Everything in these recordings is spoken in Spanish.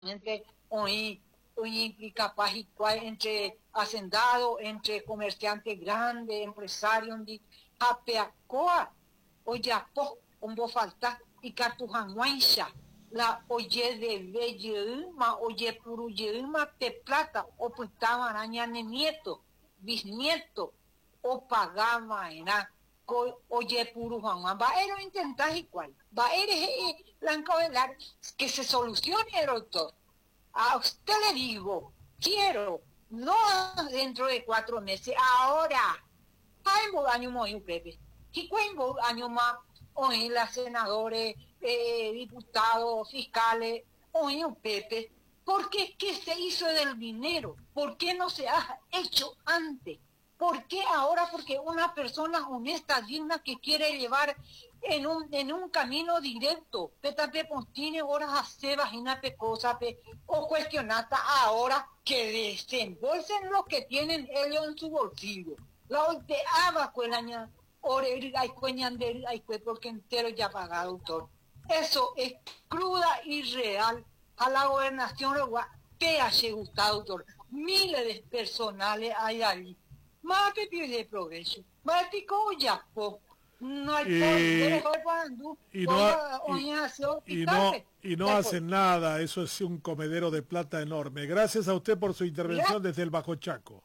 entre hoy capaz y cual entre hacendado, entre comerciante grande, empresario, de apeacoa, oye, un falta y cartujanguancha, la oye de bellema, oye puruyema, te plata, o puntaba araña nieto, bisnieto, o pagaba, era. Oye, puro Juan, va a intentar igual, va a blanco velar que se solucione el doctor. A usted le digo, quiero, no dentro de 4 meses, ahora. Hay un año muy breve. ¿Qué cuento año más? Hoy las senadores, diputados, fiscales, hoy un Pepe. ¿Por qué? ¿Qué se hizo del dinero? ¿Por qué no se ha hecho antes? ¿Por qué ahora? Porque una persona honesta, digna, que quiere llevar en un camino directo, petape tiene horas a hacer vagina pecosa, o cuestionata ahora que desembolsen lo que tienen ellos en su bolsillo. La olteaba cuelaña, ore, hay cueñander, hay porque entero ya pagado, doctor. Eso es cruda y real. A la gobernación, ¿qué ha gustado, doctor? Miles de personales hay ahí. Más que de progreso, más que ya no hay y no hacen nada. Eso es un comedero de plata enorme. Gracias a usted por su intervención desde el Bajo Chaco.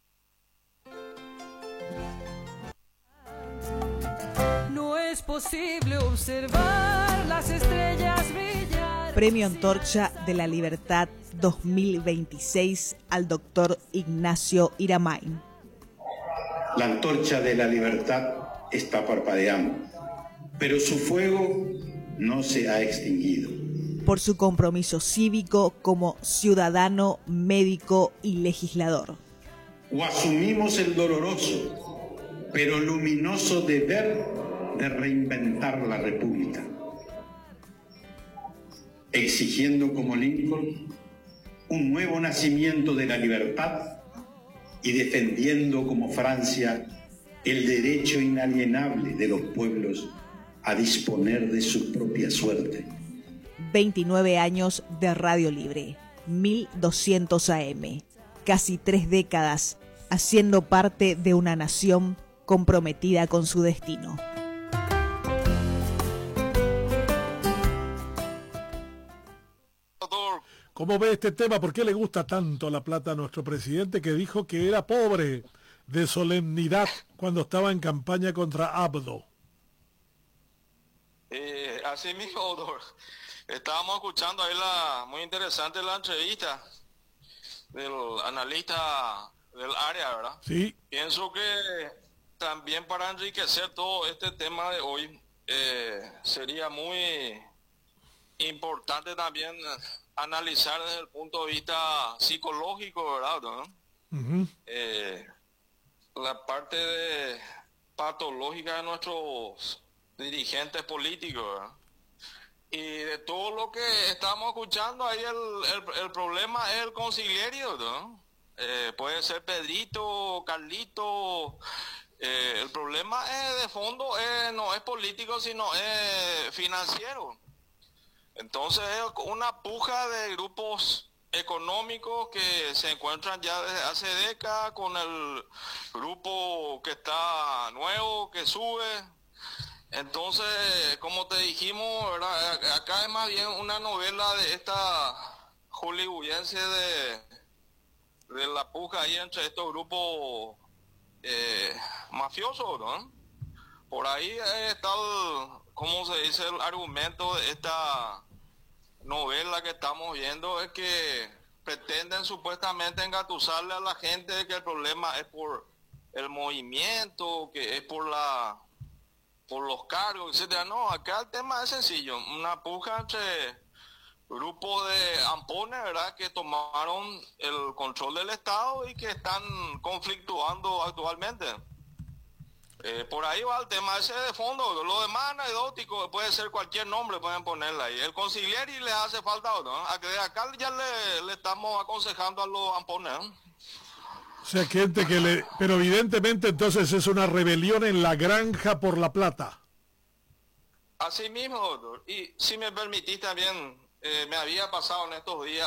No es posible observar las estrellas brillar. Premio Antorcha de la Libertad 2026 al doctor Ignacio Iramain. La antorcha de la libertad está parpadeando, pero su fuego no se ha extinguido. Por su compromiso cívico como ciudadano, médico y legislador. O asumimos el doloroso, pero luminoso deber de reinventar la República, exigiendo como Lincoln un nuevo nacimiento de la libertad y defendiendo como Francia el derecho inalienable de los pueblos a disponer de su propia suerte. 29 años de Radio Libre, 1200 AM, casi 3 décadas haciendo parte de una nación comprometida con su destino. ¿Cómo ve este tema? ¿Por qué le gusta tanto la plata a nuestro presidente, que dijo que era pobre de solemnidad cuando estaba en campaña contra Abdo? Así mismo, doctor. Estábamos escuchando ahí muy interesante la entrevista del analista del área, ¿verdad? Sí. Pienso que también para enriquecer todo este tema de hoy, sería muy importante también analizar desde el punto de vista psicológico, ¿verdad? ¿No? Uh-huh. La parte patológica de nuestros dirigentes políticos, ¿verdad? Y de todo lo que estamos escuchando ahí, el problema es el consiglierio, ¿no? Puede ser Pedrito, Carlito. El problema es de fondo, no es político, sino es financiero. Entonces es una puja de grupos económicos que se encuentran ya desde hace décadas con el grupo que está nuevo, que sube. Entonces, como te dijimos, ¿verdad? Acá es más bien una novela de esta hollywoodense de la puja ahí entre estos grupos mafiosos, ¿no? Por ahí está ¿cómo se dice? El argumento de esta novela que estamos viendo es que pretenden supuestamente engatusarle a la gente de que el problema es por el movimiento, que es por los cargos, etcétera. No, acá el tema es sencillo, una puja entre grupos de ampones, ¿verdad?, que tomaron el control del Estado y que están conflictuando actualmente. Por ahí va el tema ese de fondo. Lo demás anecdótico, puede ser cualquier nombre, pueden ponerle ahí. El consigliere le hace falta, ¿no? Acá ya le estamos aconsejando a los ampones, ¿no? O sea, gente que pero evidentemente entonces es una rebelión en la granja por la plata. Así mismo, doctor. Y si me permitís también me había pasado en estos días